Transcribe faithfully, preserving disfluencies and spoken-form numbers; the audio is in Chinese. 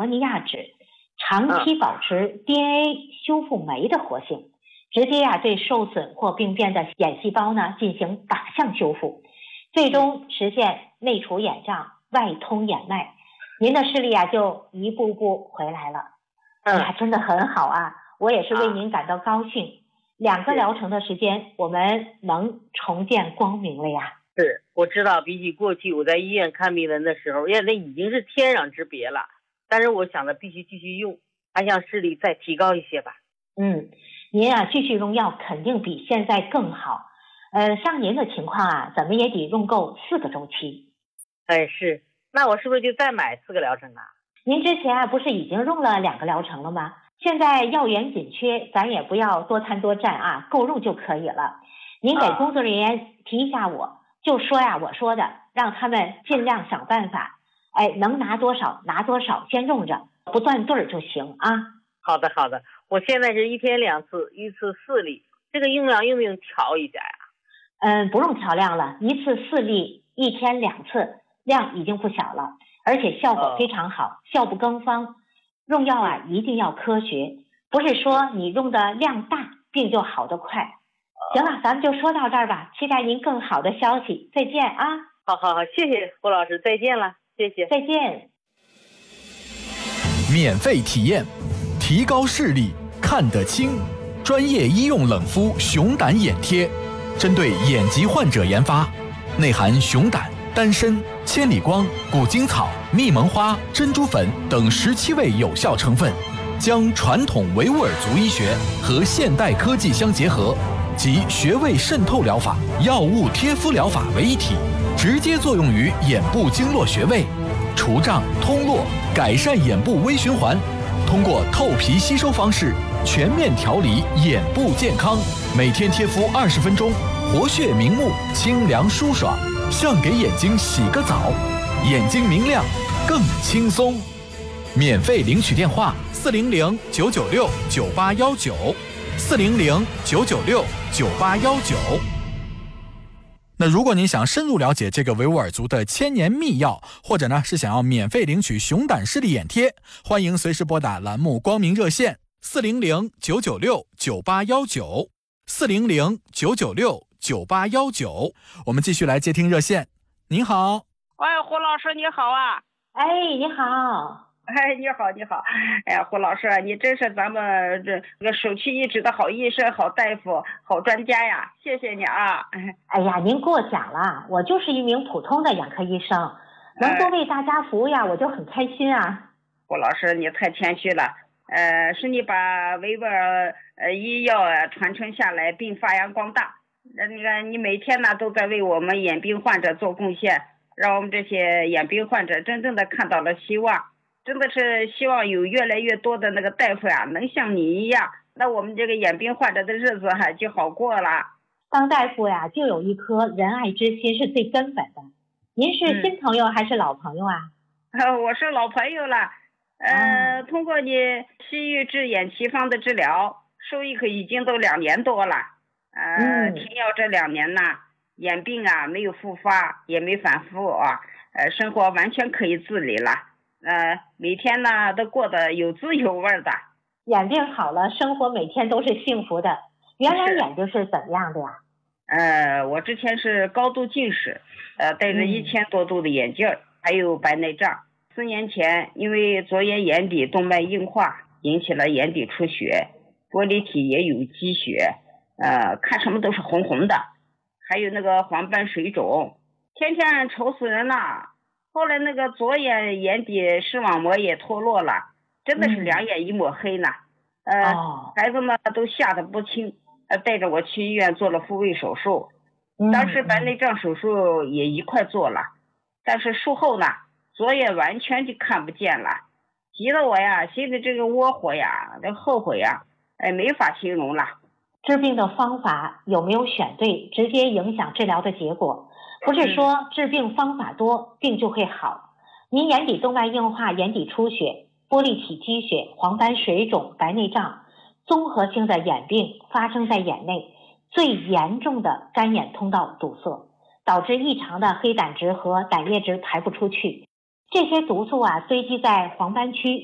摩尼亚酯长期保持 D N A 修复酶的活性，直接呀、啊、对受损或病变的眼细胞呢进行靶向修复，最终实现内除眼障、外通眼脉，您的视力啊就一步步回来了。哎呀，真的很好啊，我也是为您感到高兴。啊、两个疗程的时间，我们能重见光明了呀。 是，我知道，比起过去我在医院看病人的时候，呀，那已经是天壤之别了。但是我想着必须继续用，还想视力再提高一些吧。 嗯，您啊继续用药肯定比现在更好。呃，像您的情况啊，怎么也得用够四个周期。 哎，是，那我是不是就再买四个疗程啊？ 您之前啊不是已经用了两个疗程了吗？现在药源紧缺，咱也不要多参多占啊，够用就可以了。您给工作人员提一下我，啊、就说呀我说的，让他们尽量想办法，哎，能拿多少拿多少，先用着，不断对儿就行啊。 好的好的，我现在是一天两次，一次四粒，这个用量用不用调一下呀？ 嗯，不用调量了，一次四粒，一天两次，量已经不小了，而且效果非常好，哦、效不更方。用药啊一定要科学，不是说你用的量大，病就好得快。行了，咱们就说到这儿吧，期待您更好的消息，再见啊！ 好好好，谢谢胡老师，再见了，谢谢， 再见。 免费体验，提高视力，看得清，专业医用冷敷熊胆眼贴，针对眼疾患者研发，内含熊胆、丹参、千里光、古精草、蜜蒙花、珍珠粉等十七味有效成分，将传统维吾尔族医学和现代科技相结合，集穴位渗透疗法、药物贴敷疗法为一体，直接作用于眼部经络穴位，除障通络，改善眼部微循环，通过透皮吸收方式全面调理眼部健康。每天贴敷二十分钟，活血明目，清凉舒爽，像给眼睛洗个澡，眼睛明亮更轻松。免费领取电话：四零零九九六九八幺九，四零零九九六九八幺九。那如果您想深入了解这个维吾尔族的千年秘药，或者呢是想要免费领取熊胆视力眼贴，欢迎随时拨打栏目光明热线四零零九九六九八幺九，四零零九九六九八幺九。我们继续来接听热线。您好。 哎，胡老师你好啊。 哎，你好。 哎，你好，你好！哎呀，胡老师，你真是咱们这个首屈一指的好医生、好大夫、好专家呀！谢谢你啊！ 哎呀，您过奖了，我就是一名普通的眼科医生，能多为大家服务呀，我就很开心啊！ 胡老师，你太谦虚了，呃，是你把维吾尔呃医药啊传承下来并发扬光大，那个你每天呢都在为我们眼病患者做贡献，让我们这些眼病患者真正的看到了希望。真的是希望有越来越多的那个大夫啊，能像你一样，那我们这个眼病患者的日子还就好过了。 当大夫呀，就有一颗仁爱之心是最根本的。您是新朋友还是老朋友啊？ 嗯、我是老朋友了。呃，哦、通过你西域治眼奇方的治疗，受益可已经都两年多了。呃，停药这两年呢，眼病啊没有复发，也没反复啊，呃，生活完全可以自理了。呃，每天呢都过得有滋有味的。 眼病好了，生活每天都是幸福的。原来眼睛是怎么样的呀？ 呃，我之前是高度近视，呃，戴着一千多度的眼镜，嗯、还有白内障。四年前，因为左眼眼底动脉硬化，引起了眼底出血，玻璃体也有积血，呃，看什么都是红红的，还有那个黄斑水肿，天天愁死人了。后来那个左眼眼底视网膜也脱落了，真的是两眼一抹黑呢。嗯、呃，哦、孩子们都吓得不轻，呃，带着我去医院做了复位手术。当时白内障手术也一块做了，但是术后呢，左眼完全就看不见了，急得我呀，心里这个窝火呀，这后悔呀，哎，没法形容了。 治病的方法有没有选对，直接影响治疗的结果。不是说治病方法多，病就会好。您眼底动脉硬化、眼底出血、玻璃体积血、黄斑水肿、白内障，综合性的眼病发生在眼内，最严重的干眼通道堵塞，导致异常的黑胆汁和胆液质排不出去。这些毒素啊堆积在黄斑区